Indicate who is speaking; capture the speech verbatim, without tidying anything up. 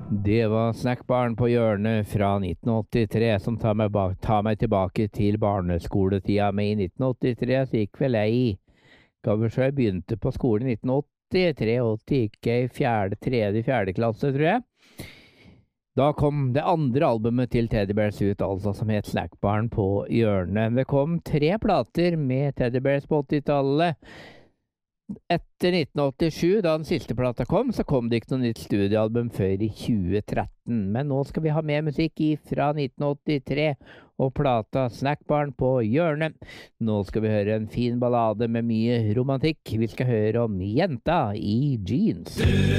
Speaker 1: Det var Snackbaren på hjørnet fra nitten åttitre som tar meg, bak, tar meg tilbake til barneskoletida. Men i nitten åttitre så gikk vel jeg, gav så jeg begynte på skolen i nitten åttitre, og gikk jeg i fjerde, tredje, fjerde klasse, tror jeg. Da kom det andre albumet til Teddy Bears ut, altså, som het Snackbaren på hjørnet. Det kom tre plater med Teddy Bears på åttitallet. Etter nitten åttisju, da den siste plata kom, så kom det ikke noe nytt studioalbum før i tjue tretten. Men nå skal vi ha mer musikk fra nitten åttitre og plata Snackbaren på hjørnet. Nå skal vi høre en fin ballade med mye romantikk. Vi skal høre om jenta i jeans.